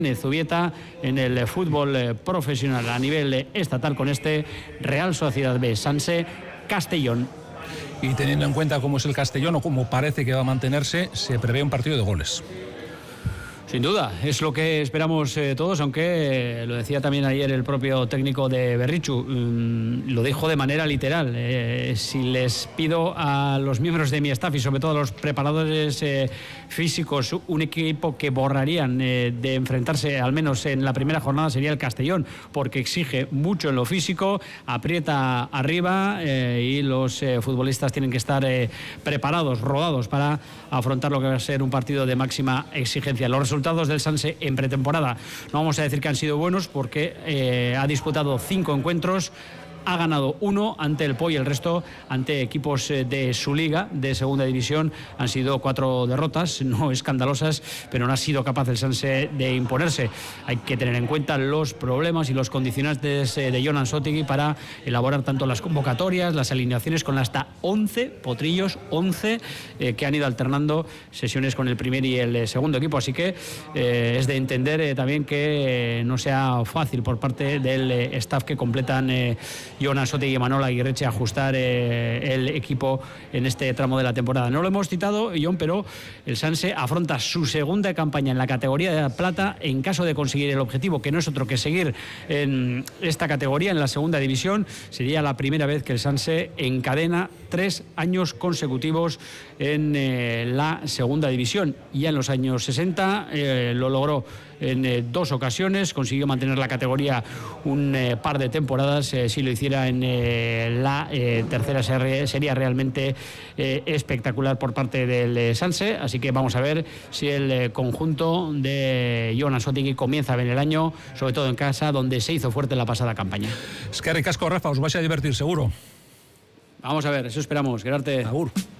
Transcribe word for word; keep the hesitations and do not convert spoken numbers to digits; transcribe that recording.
Zubieta en el fútbol profesional a nivel estatal con este Real Sociedad B, Sanse Castellón. Y teniendo en cuenta cómo es el Castellón o cómo parece que va a mantenerse, se prevé un partido de goles. Sin duda, es lo que esperamos eh, todos, aunque eh, lo decía también ayer el propio técnico de Berrichu, mmm, lo dijo de manera literal. Eh, si les pido a los miembros de mi staff y sobre todo a los preparadores eh, físicos un equipo que borrarían eh, de enfrentarse al menos en la primera jornada sería el Castellón, porque exige mucho en lo físico, aprieta arriba eh, y los eh, futbolistas tienen que estar eh, preparados, rodados para afrontar lo que va a ser un partido de máxima exigencia. Los resultados resultados del Sanse en pretemporada no vamos a decir que han sido buenos porque eh, ha disputado cinco encuentros, ha ganado uno ante el Po y el resto ante equipos de su liga de segunda división. Han sido cuatro derrotas, no escandalosas, pero no ha sido capaz el Sanse de imponerse. Hay que tener en cuenta los problemas y los condicionantes de Jon Ansotegui para elaborar tanto las convocatorias, las alineaciones con hasta once potrillos, once eh, que han ido alternando sesiones con el primer y el segundo equipo. Así que eh, es de entender eh, también que eh, no sea fácil por parte del eh, staff que completan eh, Jon Ansotegui y Manol Aguirreche ajustar eh, el equipo en este tramo de la temporada. No lo hemos citado, Jon, pero el Sanse afronta su segunda campaña en la categoría de plata en caso de conseguir el objetivo, que no es otro que seguir en esta categoría, en la segunda división. Sería la primera vez que el Sanse encadena tres años consecutivos en eh, la segunda división. Ya en los años sesenta eh, lo logró en eh, dos ocasiones, consiguió mantener la categoría un eh, par de temporadas. Eh, si lo hiciera en eh, la eh, tercera serie, sería realmente eh, espectacular por parte del eh, Sanse. Así que vamos a ver si el eh, conjunto de Jon Ansotegui comienza bien el año, sobre todo en casa, donde se hizo fuerte en la pasada campaña. Es que ricasco, Rafa, os vais a divertir seguro. Vamos a ver, eso esperamos. Gerarte. Agur.